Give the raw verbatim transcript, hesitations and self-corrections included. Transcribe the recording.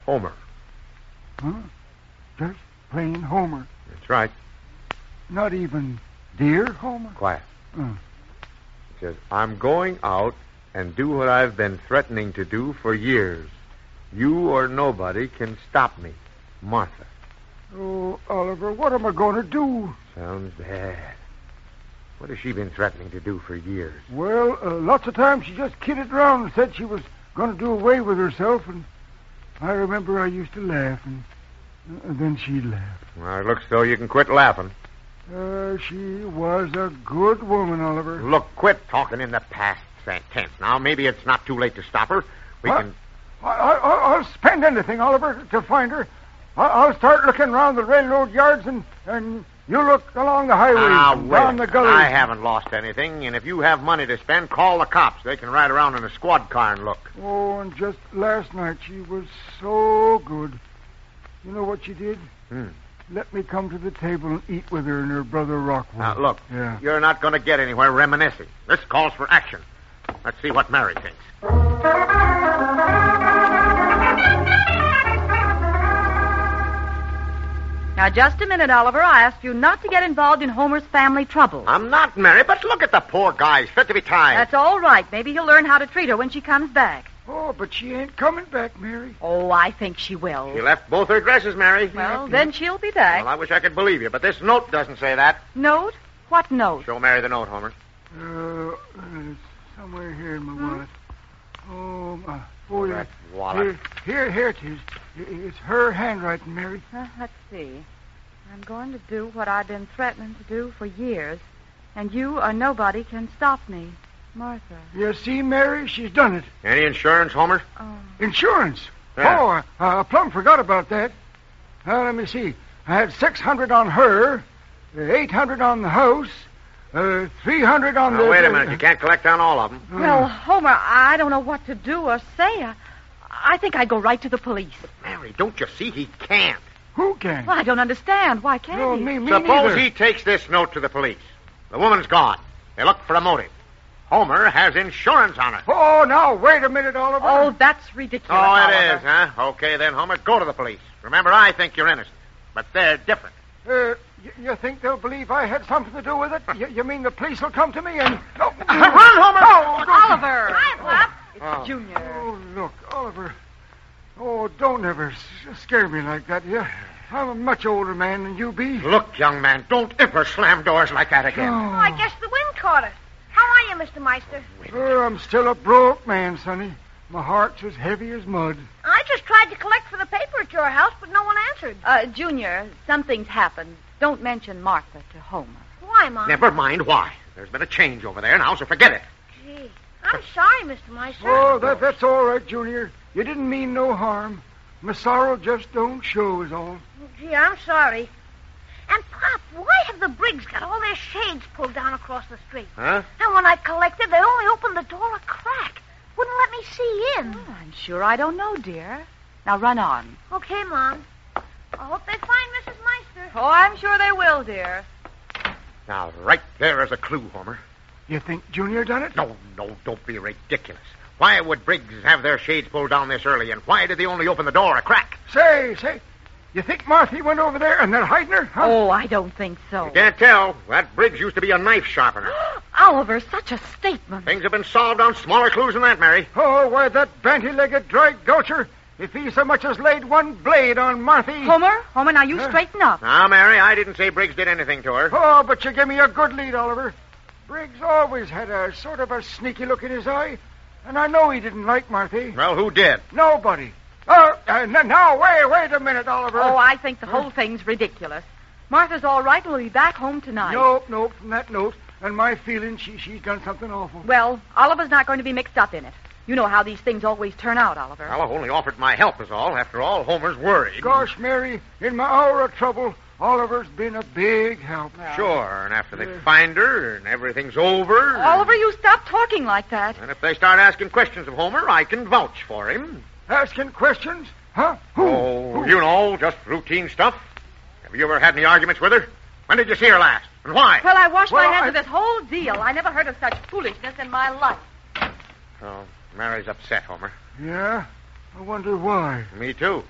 Homer. Huh? Just plain Homer. That's right. Not even dear Homer? Quiet. Uh. He says, I'm going out and do what I've been threatening to do for years. You or nobody can stop me. Martha. Oh, Oliver, what am I going to do? Sounds bad. What has she been threatening to do for years? Well, uh, lots of times she just kidded around and said she was going to do away with herself, and I remember I used to laugh, and, and then she'd laugh. Well, it looks though you can quit laughing. Uh, she was a good woman, Oliver. Look, quit talking in the past tense. Now, maybe it's not too late to stop her. We I, can... I, I, I'll spend anything, Oliver, to find her. I, I'll start looking around the railroad yards, and, and you look along the highway, ah, and wait. down the gully. I haven't lost anything, and if you have money to spend, call the cops. They can ride around in a squad car and look. Oh, and just last night she was so good. You know what she did? Hmm. Let me come to the table and eat with her and her brother Rockwell. Now, look, yeah. You're not going to get anywhere reminiscing. This calls for action. Let's see what Mary thinks. Now, just a minute, Oliver. I asked you not to get involved in Homer's family troubles. I'm not, Mary, but look at the poor guy. He's fit to be tied. That's all right. Maybe he'll learn how to treat her when she comes back. Oh, but she ain't coming back, Mary. Oh, I think she will. She left both her dresses, Mary. Well, then she'll be back. Well, I wish I could believe you, but this note doesn't say that. Note? What note? Show Mary the note, Homer. Uh, it's somewhere here in my hmm? wallet. Oh, my. Oh, that wallet. Here, here, here it is. It's her handwriting, Mary. Uh, let's see. I'm going to do what I've been threatening to do for years, and you or nobody can stop me. Martha. You see, Mary, she's done it. Any insurance, Homer? Oh. Insurance? Yeah. Oh, I, I plumb forgot about that. Now, let me see. I had six hundred on her, eight hundred on the house, uh, three hundred on now, the... wait a minute. You can't collect on all of them. Well, Homer, I don't know what to do or say. I, I think I'd go right to the police. But, Mary, don't you see he can't? Who can? Well, I don't understand. Why can't no, he? me, me Suppose neither. he takes this note to the police. The woman's gone. They look for a motive. Homer has insurance on it. Oh, now, wait a minute, Oliver. Oh, that's ridiculous, Oh, it Oliver. is, huh? Okay, then, Homer, go to the police. Remember, I think you're innocent. But they're different. Uh, you, you think they'll believe I had something to do with it? you, you mean the police will come to me and... Oh, Run, Homer! Oh, Oliver! Hi, Pop. It's Oh. Junior. Oh, look, Oliver. Oh, don't ever s- scare me like that, you. I'm a much older man than you be. Look, young man, don't ever slam doors like that again. Oh, Oh, I guess the wind caught us. How are you, Mister Meister? Oh, I'm still a broke man, Sonny. My heart's as heavy as mud. I just tried to collect for the paper at your house, but no one answered. Uh, Junior, something's happened. Don't mention Martha to Homer. Why, Mom? Never mind why. There's been a change over there now, so forget it. Gee, I'm sorry, Mister Meister. Oh, that, that's all right, Junior. You didn't mean no harm. My sorrow just don't show is all. Gee, I'm sorry. And, Pop, why have the Briggs got all their shades pulled down across the street? Huh? And when I collected, they only opened the door a crack. Wouldn't let me see in. Oh, I'm sure I don't know, dear. Now run on. Okay, Mom. I hope they find Missus Meister. Oh, I'm sure they will, dear. Now, right there is a clue, Homer. You think Junior done it? No, no, don't be ridiculous. Why would Briggs have their shades pulled down this early, and why did they only open the door a crack? Say, say, you think Marthy went over there and they're hiding her? Huh? Oh, I don't think so. You can't tell. That Briggs used to be a knife sharpener. Oliver, such a statement. Things have been solved on smaller clues than that, Mary. Oh, why, that banty-legged dry gulcher, if he so much as laid one blade on Marthy... Homer, Homer, now you Huh? straighten up. Now, Mary, I didn't say Briggs did anything to her. Oh, but you give me a good lead, Oliver. Briggs always had a sort of a sneaky look in his eye, and I know he didn't like Marthy. Well, who did? Nobody. Oh, uh, n- now, wait, wait a minute, Oliver. Oh, I think the whole thing's ridiculous. Martha's all right and will be back home tonight. Nope, nope, from that note, and my feeling she, she's done something awful. Well, Oliver's not going to be mixed up in it. You know how these things always turn out, Oliver. Well, I've only offered my help is all. After all, Homer's worried. Gosh, Mary, in my hour of trouble, Oliver's been a big help. Sure, and after they Yeah. find her and everything's over... Oliver, you stop talking like that. And if they start asking questions of Homer, I can vouch for him. Asking questions? Huh? Who? Oh, Who? you know, just routine stuff. Have you ever had any arguments with her? When did you see her last? And why? Well, I washed Well, my hands I- of this whole deal. I never heard of such foolishness in my life. Oh, Mary's upset, Homer. Yeah? I wonder why. Me too.